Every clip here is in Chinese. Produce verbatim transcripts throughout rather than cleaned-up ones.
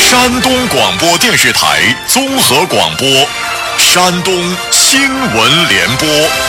山东广播电视台综合广播，山东新闻联播。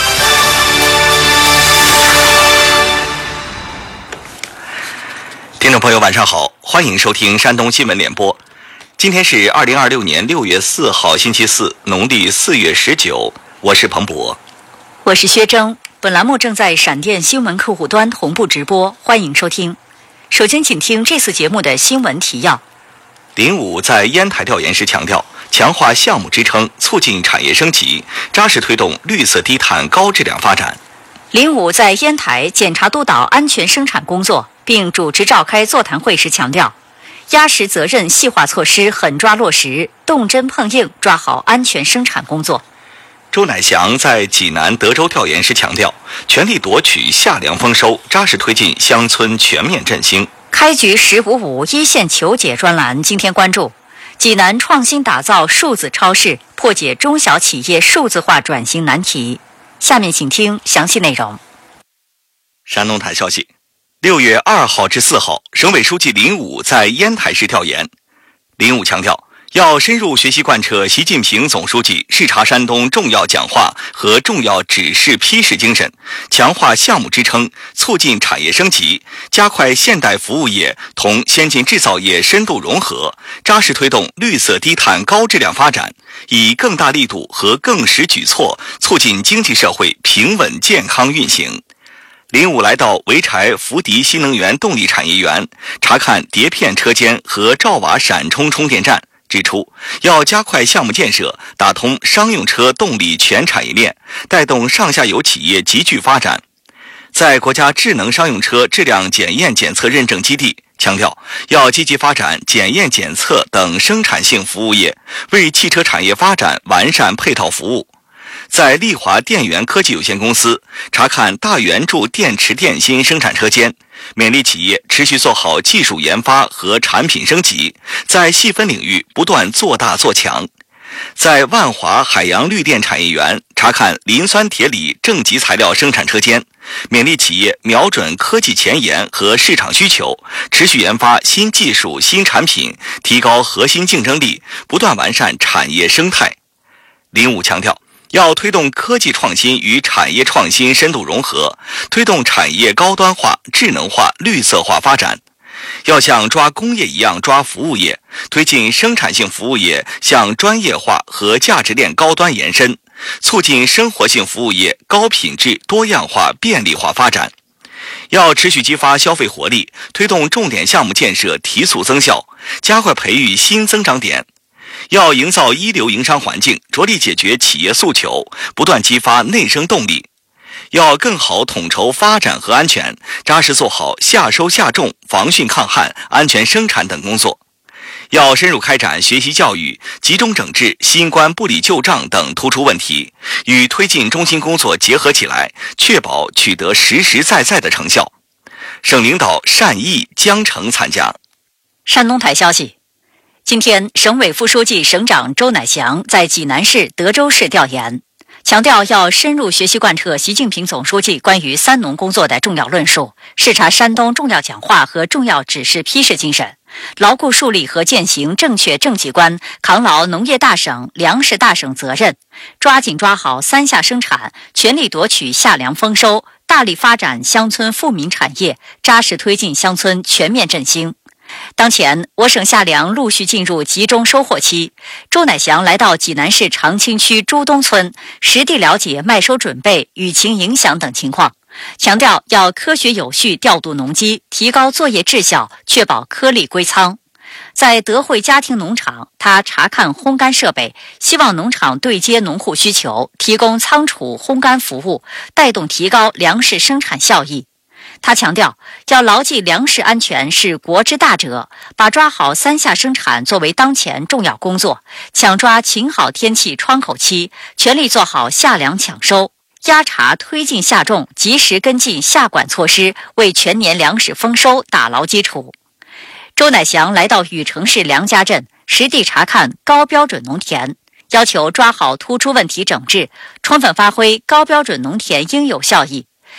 听众朋友晚上好，欢迎收听山东新闻联播。今天是二零二六年六月四号星期四，农历四月十九，我是彭博， 我是薛征。本栏目正在闪电新闻客户端同步直播，欢迎收听。首先请听这次节目的新闻提要。 林武在烟台调研时强调，强化项目支撑，促进产业升级，扎实推动绿色低碳高质量发展。 林武在烟台检查督导安全生产工作，并主持召开座谈会时强调，压实责任细化措施狠抓落实，动真碰硬抓好安全生产工作。 周乃祥在济南德州调研时强调，全力夺取夏粮丰收，扎实推进乡村全面振兴。 开局十五五一线求解专栏今天关注济南创新打造数字超市，破解中小企业数字化转型难题。下面请听详细内容。 山东台消息，六月二号至四号，省委书记林武在烟台市调研。林武强调，要深入学习贯彻习近平总书记视察山东重要讲话和重要指示批示精神，强化项目支撑，促进产业升级，加快现代服务业同先进制造业深度融合，扎实推动绿色低碳高质量发展，以更大力度和更实举措促进经济社会平稳健康运行。林武来到潍柴福迪新能源动力产业园，查看碟片车间和兆瓦闪充充电站，指出，要加快项目建设，打通商用车动力全产业链，带动上下游企业集聚发展。在国家智能商用车质量检验检测认证基地，强调要积极发展检验检测等生产性服务业，为汽车产业发展完善配套服务。在利华电源科技有限公司查看大圆柱电池电芯生产车间，勉励企业持续做好技术研发和产品升级，在细分领域不断做大做强。在万华海洋绿电产业园查看磷酸铁锂正极材料生产车间，勉励企业瞄准科技前沿和市场需求，持续研发新技术新产品，提高核心竞争力，不断完善产业生态。林武强调，要推动科技创新与产业创新深度融合，推动产业高端化、智能化、绿色化发展。要像抓工业一样抓服务业，推进生产性服务业向专业化和价值链高端延伸，促进生活性服务业高品质、多样化、便利化发展。要持续激发消费活力，推动重点项目建设提速增效，加快培育新增长点。要营造一流营商环境，着力解决企业诉求，不断激发内生动力。要更好统筹发展和安全，扎实做好下收下重、防汛抗旱、安全生产等工作。要深入开展学习教育，集中整治新冠不理旧账等突出问题，与推进中心工作结合起来，确保取得实实在在的成效。省领导单毅、江澄参加。 山东台消息，今天，省委副书记、省长周乃祥在济南市、德州市调研，强调要深入学习贯彻习近平总书记关于三农工作的重要论述，视察山东重要讲话和重要指示批示精神，牢固树立和践行正确政绩观，扛牢农业大省、粮食大省责任，抓紧抓好三下生产，全力夺取夏粮丰收，大力发展乡村富民产业，扎实推进乡村全面振兴。当前，我省夏粮陆续进入集中收获期。周乃祥来到济南市长青区朱东村，实地了解麦收准备、雨情影响等情况，强调要科学有序调度农机，提高作业质效，确保颗粒归仓。在德惠家庭农场，他查看烘干设备，希望农场对接农户需求，提供仓储烘干服务，带动提高粮食生产效益。他强调，要牢记粮食安全是国之大责，把抓好三下生产作为当前重要工作，抢抓晴好天气窗口期，全力做好夏粮抢收，压查推进夏种，及时跟进夏管措施，为全年粮食丰收打牢基础。周乃祥来到禹城市梁家镇，实地查看高标准农田，要求抓好突出问题整治，充分发挥高标准农田应有效益。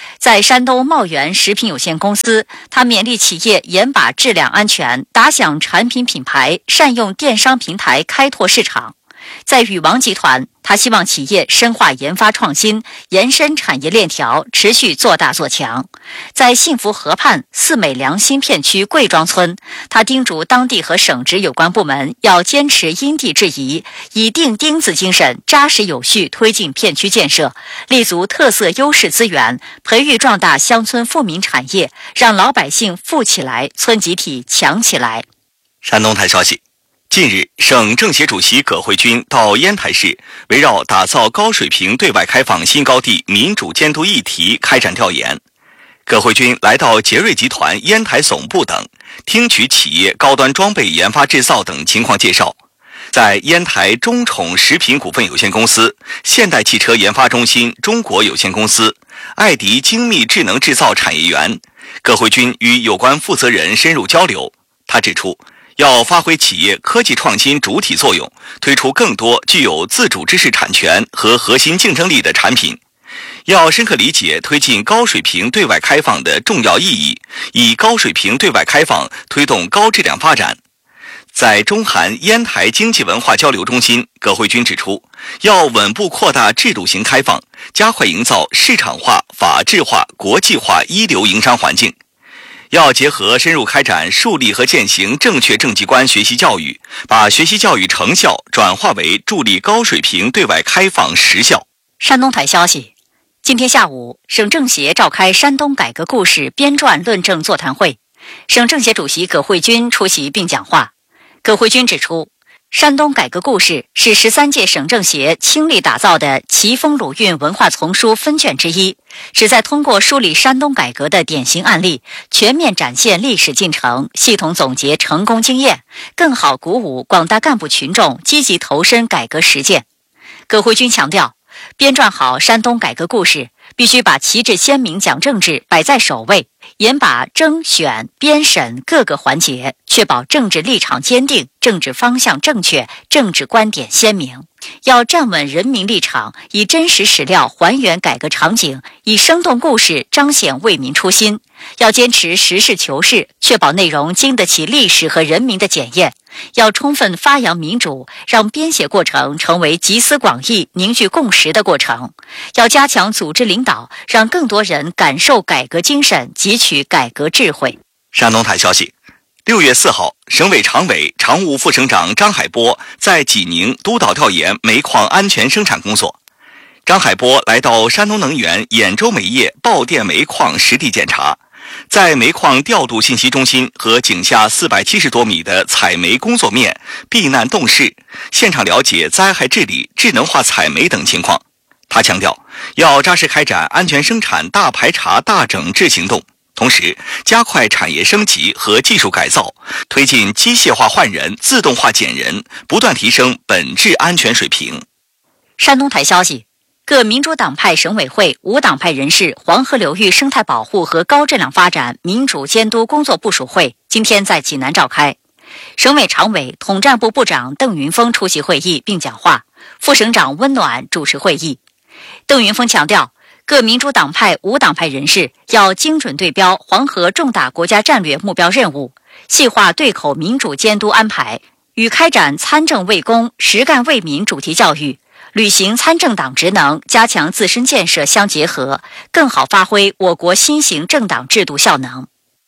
在山东茂源食品有限公司，他勉励企业严把质量安全，打响产品品牌，善用电商平台开拓市场。在禹王集团，他希望企业深化研发创新，延伸产业链条，持续做大做强。在幸福河畔四美良新片区贵庄村，他叮嘱当地和省直有关部门要坚持因地制宜，以钉钉子精神扎实有序推进片区建设，立足特色优势资源，培育壮大乡村富民产业，让老百姓富起来，村集体强起来。 山东台消息，近日，省政协主席葛慧君到烟台市，围绕打造高水平对外开放新高地民主监督议题开展调研。葛慧君来到杰瑞集团烟台总部等，听取企业高端装备研发制造等情况介绍。在烟台中宠食品股份有限公司、现代汽车研发中心中国有限公司、爱迪精密智能制造产业园，葛慧君与有关负责人深入交流。他指出，要发挥企业科技创新主体作用，推出更多具有自主知识产权和核心竞争力的产品。要深刻理解推进高水平对外开放的重要意义，以高水平对外开放推动高质量发展。在中韩烟台经济文化交流中心，葛慧君指出，要稳步扩大制度型开放，加快营造市场化、法治化、国际化一流营商环境。要结合深入开展树立和践行正确政绩观学习教育，把学习教育成效转化为助力高水平对外开放实效。 山东台消息，今天下午，省政协召开山东改革故事编撰论证座谈会，省政协主席葛慧君出席并讲话。葛慧君指出，山东改革故事是十三届省政协倾力打造的奇风鲁韵文化丛书分卷之一，旨在通过梳理山东改革的典型案例，全面展现历史进程，系统总结成功经验，更好鼓舞广大干部群众积极投身改革实践。葛慧君强调，编撰好山东改革故事，必须把旗帜鲜明讲政治摆在首位，严把征选编审各个环节，确保政治立场坚定，政治方向正确，政治观点鲜明。要站稳人民立场，以真实史料还原改革场景，以生动故事彰显为民初心。要坚持实事求是，确保内容经得起历史和人民的检验。要充分发扬民主，让编写过程成为集思广益、凝聚共识的过程。要加强组织领导，让更多人感受改革精神，汲取改革智慧。 山东台消息，六月四号，省委常委、常务副省长张海波在济宁督导调研煤矿安全生产工作。张海波来到山东能源兖州煤业爆电煤矿实地检查，在煤矿调度信息中心和井下四百七十多米的采煤工作面、避难洞室，现场了解灾害治理、智能化采煤等情况。他强调，要扎实开展安全生产大排查、大整治行动，同时加快产业升级和技术改造，推进机械化换人、自动化减人，不断提升本质安全水平。 山东台消息，各民主党派省委会、无党派人士黄河流域生态保护和高质量发展民主监督工作部署会今天在济南召开，省委常委、统战部部长邓云峰出席会议并讲话，副省长温暖主持会议。邓云峰强调，各民主党派、无党派人士要精准对标黄河重大国家战略目标任务，细化对口民主监督安排，与开展参政为公、实干为民主题教育，履行参政党职能，加强自身建设相结合，更好发挥我国新型政党制度效能。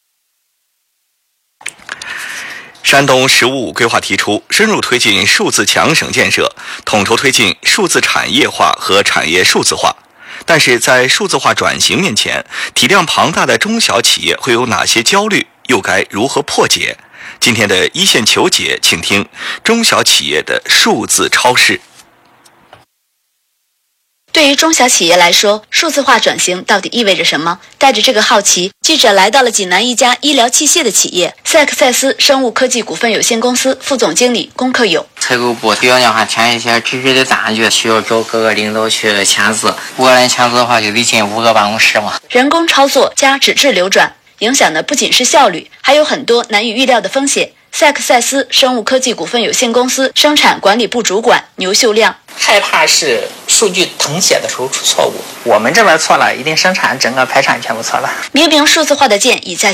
山东“十五五”规划提出，深入推进数字强省建设，统筹推进数字产业化和产业数字化。但是在数字化转型面前，体量庞大的中小企业会有哪些焦虑，又该如何破解？今天的一线求解，请听中小企业的数字超市。 对于中小企业来说，数字化转型到底意味着什么？带着这个好奇，记者来到了济南一家医疗器械的企业赛克赛斯生物科技股份有限公司副总经理龚克友。 采购部需要的话填一些纸质的单据，需要找各个领导去签字，五个人签字的话就得进五个办公室嘛。 人工操作加纸质流转，影响的不仅是效率，还有很多难以预料的风险。 赛克赛斯生物科技股份有限公司生产管理部主管牛秀亮。 害怕是数据誊写的时候出错误， 我们这边错了，一定生产整个排产全部错了。 明明数字化的剑已在